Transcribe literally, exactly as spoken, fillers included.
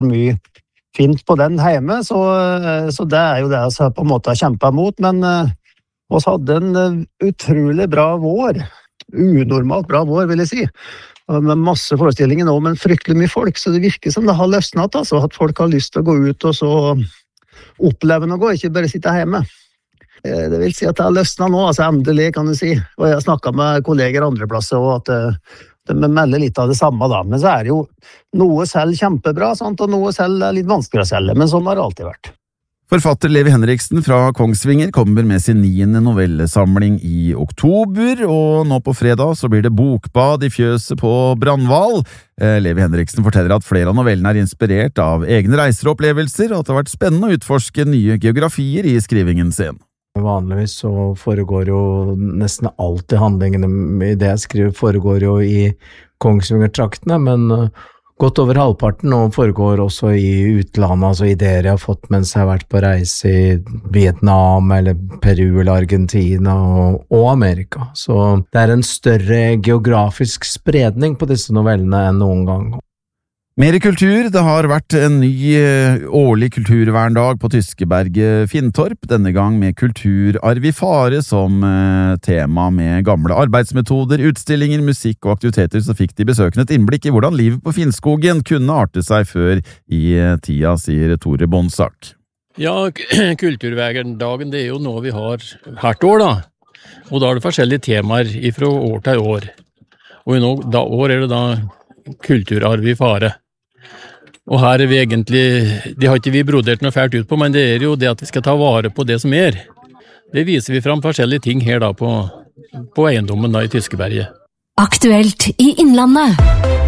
mye fint på den hjemme, så, så det er jo det jeg på en måte har kjempet mot, men vi hadde en utrolig bra vår, unormalt bra vår vil jeg si, med masse forestillinger nå, men fryktelig mye folk, så det virker som det har løsnet, altså, at folk har lyst til å gå ut og så oppleve noe, ikke bare sitte hjemme. Det vil si at det har løsnet nå, altså endelig kan du si, og jeg har snakket med kolleger andre plasser, og at de melder litt av det samme da, men så er det jo noe selv kjempebra, sant? Og noe selv er litt vanskelig å selge, men sånn har det alltid vært. Forfatter Levi Henriksen fra Kongsvinger kommer med sin niende novellesamling i oktober, og nå på fredag så blir det bokbad i fjøset på Brandval. Levi Henriksen forteller at flere av novellene er inspirert av egne reiser og opplevelser, og at det har vært spennende å utforske nye geografier i skrivingen sin. Vanligvis så foregår jo nesten alltid handlingene i det jeg skriver foregår jo i Kongsvinger-traktene, men godt over halvparten nå foregår også i utlandet, altså ideer jeg har fått mens jeg har vært på reise i Vietnam eller Peru eller Argentina og, og Amerika. Så det er en større geografisk spredning på disse novellene enn noen gang. Mer kultur, det har vært en ny årlig kulturverndag på Tyskeberget Finntorp, denne gang med kulturarv i fare som tema med gamle arbeidsmetoder, utstillinger, musikk og aktiviteter, så fikk de besøkende et innblikk i hvordan livet på Finnskogen kunne arte seg før i tida, sier Tore Bonsak. Ja, kulturverndagen det er jo noe vi har hvert år da, og da er det forskjellige temaer fra år til år, og i noen år er det da kulturarv i fare. Og her er vi egentlig, det har ikke vi brodert noe fælt ut på, men det er jo det at vi skal ta vare på det som er. Det viser vi fram forskjellige ting her da på, på eiendommen da i Tyskeberget. Aktuelt i Innlandet.